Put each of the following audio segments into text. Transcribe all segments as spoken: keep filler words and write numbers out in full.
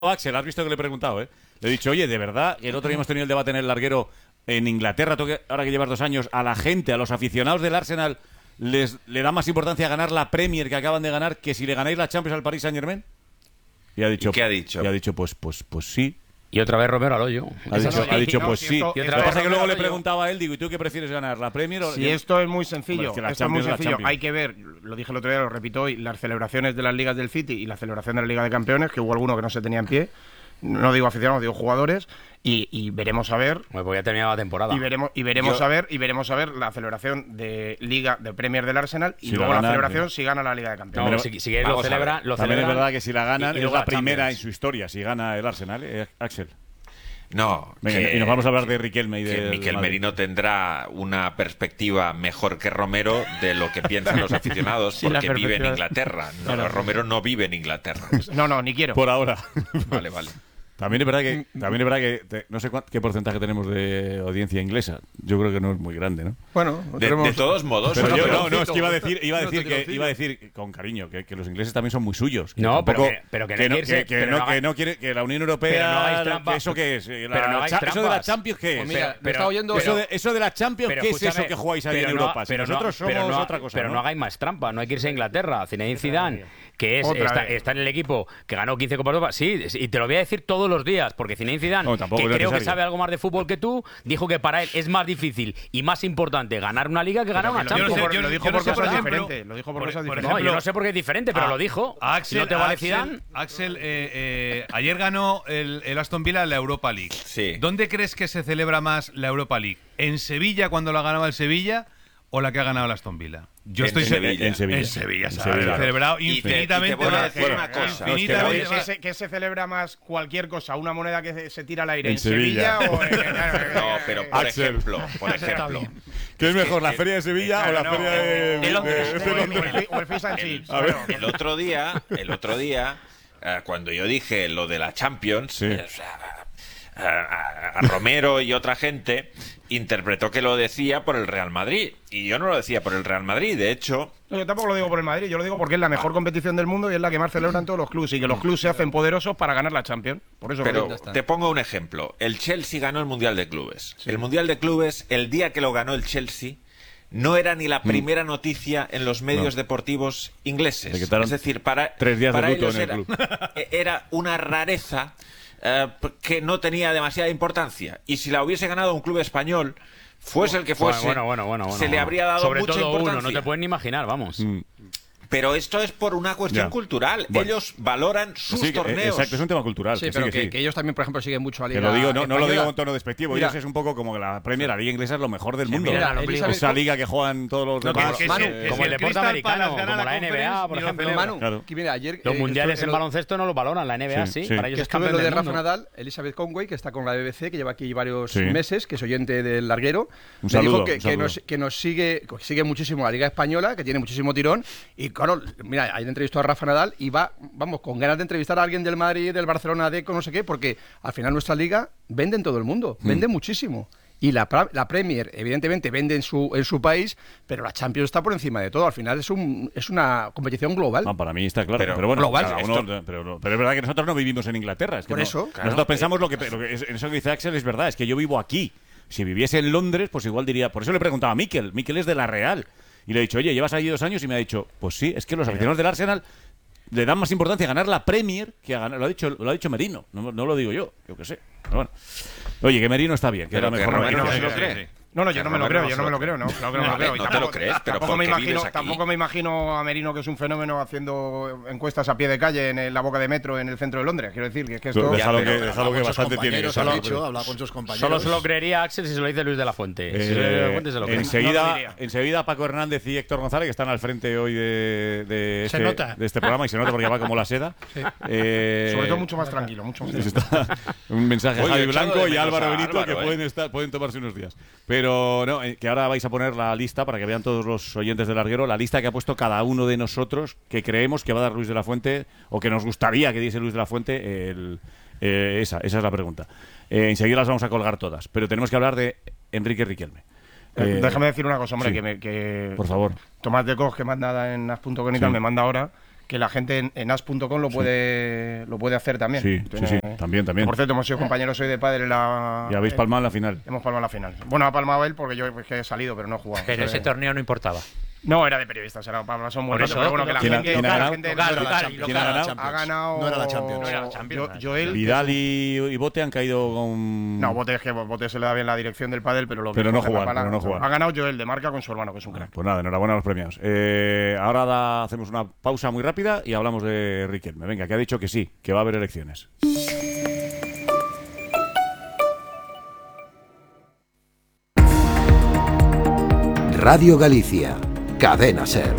Axel, has visto que le he preguntado, ¿eh? Le he dicho, oye, de verdad, el otro día hemos tenido el debate en el larguero en Inglaterra, tú que, ahora que llevas dos años, a la gente, a los aficionados del Arsenal, les le da más importancia ganar la Premier que acaban de ganar que si le ganáis la Champions al Paris Saint-Germain. Y ha dicho, ¿Y qué ha dicho? Y ha dicho, pues, pues, pues sí. Y otra vez Romero al hoyo. Ha dicho, ha dicho no, pues si sí. esto- Lo que esto- pasa es que luego le Romero, preguntaba a él, digo, ¿y tú qué prefieres ganar, la Premier o...? Si esto es muy sencillo, Hombre, es que la esto es muy Champions es la sencillo. Champions. Hay que ver, lo dije el otro día, lo repito hoy, las celebraciones de las ligas del City y la celebración de la Liga de Campeones, que hubo alguno que no se tenía en pie. No digo aficionados, digo jugadores, y, y veremos a ver. Pues voy a terminar la temporada. Y veremos, y veremos Yo- a ver, y veremos a ver la celebración de Liga, de Premier del Arsenal, y Si luego la la, ganan, celebración sí. si gana la Liga de No, Campeones. si, si quieres Vamos lo a ver. celebran, lo También es celebran verdad que si la ganan y- y es luego la la primera Champions. en su historia, si gana el Arsenal, ¿eh, Axel? No. Venga, que- y nos vamos a hablar de Riquelme y que de Miquel Madrid. Merino tendrá una perspectiva mejor que Romero de lo que piensan los aficionados Sí, la porque vive en perspectiva- Inglaterra. No, Claro. Romero no vive en Inglaterra. No, no, ni quiero. Por ahora. Vale, vale. También es verdad que, también es verdad que te- no sé cuán- qué porcentaje tenemos de audiencia inglesa. Yo creo que no es muy grande, ¿no? Bueno, De, de todos modos, Pero yo, pero- no, no, es que iba a decir, iba a Unos decir que tironcillos. iba a decir con cariño que, que los ingleses también son muy suyos. Que No, pero tampoco- que- pero que no no, quiere ser- que, pero no, no que hagáis- no quiere que la Unión pero no Europea, hagáis trampa. que eso qué es, La- Pero no hagáis cha- eso de la trampas. Champions qué es. Pues mira, Pero- me estaba oyendo eso, pero- de, eso de la Champions, Pero ¿qué es eso escúchame, que jugáis ahí pero en no- Europa? Si pero no- nosotros somos pero no- otra cosa, Pero ¿no? no hagáis más trampa, no hay que irse a Inglaterra. Zinedine Zidane, que es Otra está, vez. está en el equipo que ganó quince Copas de Europa. Sí, y te lo voy a decir todos los días, porque Zinedine Zidane, No, tampoco que es creo que necesario. sabe algo más de fútbol que tú, dijo que para él es más difícil y más importante ganar una liga que ganar una Lo Champions. dijo sé, por, yo lo no- dijo yo no por sé, por cosas ejemplo, diferentes. Lo dijo por, por- cosas por diferentes. No, yo no sé por qué es diferente, pero A- lo dijo. a Axel, ¿No te a vale Axel, Zidane? Axel, eh, eh, ayer ganó el, el Aston Villa la Europa League. Sí. ¿Dónde crees que se celebra más la Europa League? ¿En Sevilla cuando la ganaba el Sevilla o la que ha ganado el Aston Villa? Yo En estoy Sevilla. En Sevilla. En Sevilla, En se Sevilla. ha celebrado Y te- y te infinitamente voy a más. decir una cosa. Infinitamente Oye, ¿qué más. se, qué se celebra más cualquier cosa? ¿Una moneda que se, se tira al aire en, En Sevilla. Sevilla o en, No, pero por Axel. ejemplo, por ejemplo. ¿Qué es mejor, la feria de Sevilla o la no, feria o- de, o- de- de Londres, de o el- Londres? o el- o el Fish and El- Chips. a ver. Bueno. El otro día, el otro día, eh, cuando yo dije lo de la Champions, Sí. eh, o sea, a, a- a Romero y otra gente interpretó que lo decía por el Real Madrid. Y yo no lo decía por el Real Madrid. De hecho, No, yo tampoco lo digo por el Madrid, yo lo digo porque es la mejor competición del mundo y es la que más celebran todos los clubes y que los clubes se hacen poderosos para ganar la Champions. Por eso lo pero digo. está. te pongo un ejemplo. El Chelsea ganó el Mundial de Clubes. El Mundial de Clubes, el día que lo ganó el Chelsea, no era ni la primera noticia en los medios No. deportivos ingleses. Le quitaron Es decir, para, tres días de para luto ellos en el era, club. e- era una rareza eh, que no tenía demasiada importancia. Y si la hubiese ganado un club español, fuese el que fuese, Bueno, bueno, bueno, bueno, se le bueno. habría dado Sobre mucha todo importancia. uno, no te puedes ni imaginar, vamos. Mm. Pero esto es por una cuestión Ya. cultural. Bueno. Ellos valoran sus Sí, que- torneos. exacto, es un tema cultural. Sí, que pero sí, que, sí. que ellos también, por ejemplo, siguen mucho a la Que Liga lo digo, no, no lo española. digo con tono despectivo. Mira. Ellos es un poco como que la Premier, la Liga Inglesa es lo mejor del mundo. mira, ¿no? Elizabeth- Esa liga que juegan todos los No, que- demás. que Manu, si- que como si el deporte Crystal americano, Palace como gana la N B A, Conference, por ni lo ejemplo. celebra. Manu, Claro. que mira, ayer Los eh, mundiales estuve en lo- baloncesto no lo valoran, la N B A Sí, sí, sí. para ellos que es estuve campeón lo de del Rafa mundo. Nadal, Elizabeth Conway, que está con la B B C, que lleva aquí varios Sí. meses, que es oyente del larguero, Un me saludo, dijo que, un que saludo. nos, que nos sigue que sigue muchísimo la Liga Española, que tiene muchísimo tirón, y claro, mira, ayer entrevistó a Rafa Nadal y va, vamos, con ganas de entrevistar a alguien del Madrid, del Barcelona, de no sé qué, porque al final nuestra liga vende en todo el mundo, vende muchísimo. Y la, pra- la Premier, evidentemente, vende en su, en su país, pero la Champions está por encima de todo. Al final es, un, es una competición global. No, para mí está claro. Pero, Pero bueno, global, cada esto- uno- pero, no- pero es verdad que nosotros no vivimos en Inglaterra. Es que Por no- eso, claro. Nosotros pensamos lo que, lo que es- eso que dice Axel es verdad. Es que yo vivo aquí. Si viviese en Londres, pues igual diría. Por eso le preguntaba a Mikel. Mikel es de la Real. Y le he dicho, oye, llevas allí dos años y me ha dicho, pues sí, es que los aficionados del Arsenal le dan más importancia a ganar la Premier que a ganar. Lo ha dicho, lo ha dicho Merino. No, no lo digo yo, yo qué sé. Pero bueno. Oye, que Merino está bien, que Pero era que mejor. Romero no- no se lo sí, cree. sí. No, no, yo Que no me lo Romero creo, no yo se no me lo lo creo, no. Claro que no me lo Vale, creo. Y no te tampoco- lo crees, pero tampoco me ¿por qué imagino, vives aquí? tampoco me imagino a Merino, que es un fenómeno, haciendo encuestas a pie de calle en la boca de metro en el centro de Londres. Quiero decir que es que esto. Déjalo Ya, que, pero déjalo que con sus bastante tiene. compañeros, que ha saber. dicho, habla con sus compañeros. Solo se lo creería Axel si se lo dice Luis de la Fuente. Si Eh, se lo dice Luis de la Fuente se lo cree. No enseguida, lo diría. enseguida Paco Hernández y Héctor González, que están al frente hoy de, de, Se este, nota. de este programa, y se nota porque va como la seda. Eh, Sobre todo mucho más tranquilo, mucho más Eso tranquilo. está. Un mensaje a Oye, Javi he echado Blanco de y menos Álvaro a Benito Álvaro, que ¿eh? pueden, estar, pueden tomarse unos días. Pero no, eh, que ahora vais a poner la lista para que vean todos los oyentes del larguero, la lista que ha puesto cada uno de nosotros que creemos que va a dar Luis de la Fuente o que nos gustaría que diese Luis de la Fuente. El, eh, esa, esa es la pregunta. Eh, enseguida las vamos a colgar todas, pero tenemos que hablar de Enrique Riquelme. Eh, Eh, Déjame decir una cosa, hombre, sí. que, me, que Por favor. Tomás de Cos, que manda en as punto com y Sí. tal, me manda ahora que la gente en, en as punto com lo puede lo puede hacer también. Sí, Tiene- sí, sí, también, también. Por cierto, hemos sido compañeros hoy de pádel en la... Y habéis en- palmado en la final. Hemos palmado en la final. Bueno, ha palmado él porque yo es que he salido, pero no he jugado. Pero O ese sea, torneo no importaba. No, era de periodistas, era para son muy Por ratos, eso, pero bueno, que la ¿quién ha- gente, quién ha la ganado? gente- Local, no era la local, Champions. ¿Quién ha ganado? Ha ganado. No era la Champions. No era la Champions. Jo- Joel. Vidal y, y Bote han caído con... No, Bote es que Bote se le da bien la dirección del pádel, pero lo que Pero no coge la jugar, pala- pero no jugar. Ha ganado Joel de marca con su hermano, que es un crack. Pues nada, enhorabuena a los premiados. Eh, ahora da- hacemos una pausa muy rápida y hablamos de Riquelme. Venga, que ha dicho que sí, que va a haber elecciones. Radio Galicia, Cadena Ser.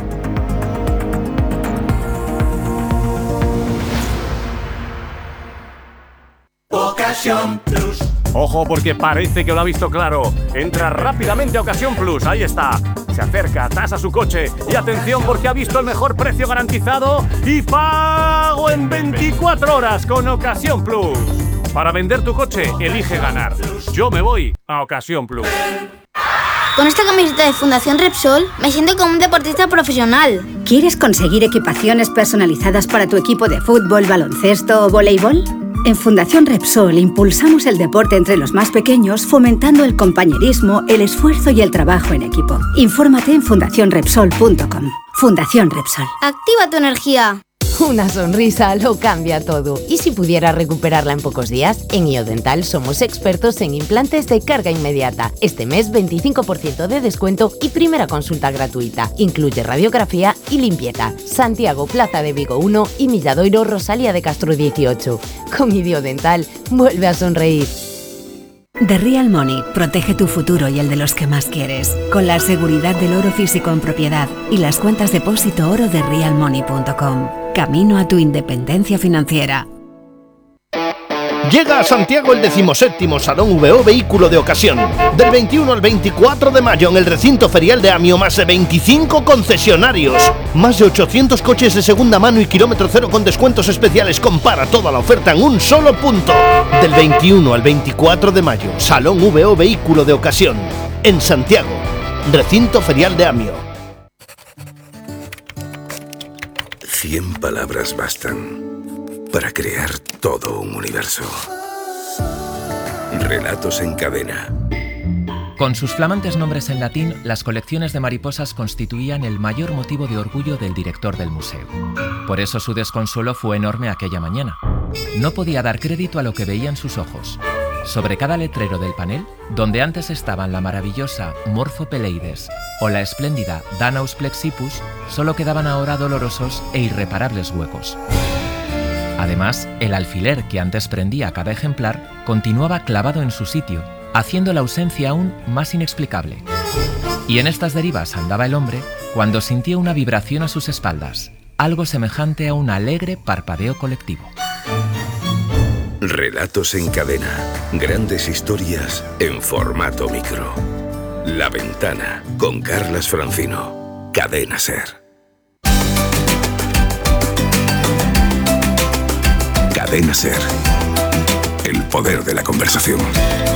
Ojo porque parece que lo ha visto claro. Entra rápidamente a Ocasión Plus, ahí está. Se acerca, tasa su coche y atención porque ha visto el mejor precio garantizado y pago en veinticuatro horas con Ocasión Plus. Para vender tu coche, elige ganar. Yo me voy a Ocasión Plus. Con esta camiseta de Fundación Repsol me siento como un deportista profesional. ¿Quieres conseguir equipaciones personalizadas para tu equipo de fútbol, baloncesto o voleibol? En Fundación Repsol impulsamos el deporte entre los más pequeños, fomentando el compañerismo, el esfuerzo y el trabajo en equipo. Infórmate en fundación repsol punto com. Fundación Repsol. Activa tu energía. Una sonrisa lo cambia todo. ¿Y si pudiera recuperarla en pocos días? En IoDental somos expertos en implantes de carga inmediata. Este mes veinticinco por ciento de descuento y primera consulta gratuita. Incluye radiografía y limpieza. Santiago, Plaza de Vigo uno y Milladoiro, Rosalía de Castro dieciocho. Con IoDental, vuelve a sonreír. The Real Money protege tu futuro y el de los que más quieres, con la seguridad del oro físico en propiedad y las cuentas depósito oro de real money punto com. Camino a tu independencia financiera. Llega a Santiago el decimoséptimo Salón V O Vehículo de Ocasión. Del veintiuno al veinticuatro de mayo en el recinto ferial de Amio, más de veinticinco concesionarios. Más de ochocientos coches de segunda mano y kilómetro cero con descuentos especiales. Compara toda la oferta en un solo punto. Del veintiuno al veinticuatro de mayo, Salón V O Vehículo de Ocasión. En Santiago, recinto ferial de Amio. Cien palabras bastan para crear todo un universo. Relatos en cadena. Con sus flamantes nombres en latín, las colecciones de mariposas constituían el mayor motivo de orgullo del director del museo. Por eso su desconsuelo fue enorme aquella mañana. No podía dar crédito a lo que veía en sus ojos. Sobre cada letrero del panel, donde antes estaban la maravillosa Morphopeleides o la espléndida Danaus plexippus, solo quedaban ahora dolorosos e irreparables huecos. Además, el alfiler que antes prendía a cada ejemplar continuaba clavado en su sitio, haciendo la ausencia aún más inexplicable. Y en estas derivas andaba el hombre cuando sintió una vibración a sus espaldas, algo semejante a un alegre parpadeo colectivo. Relatos en cadena. Grandes historias en formato micro. La Ventana, con Carlas Francino. Cadena Ser. Cadena Ser. El poder de la conversación.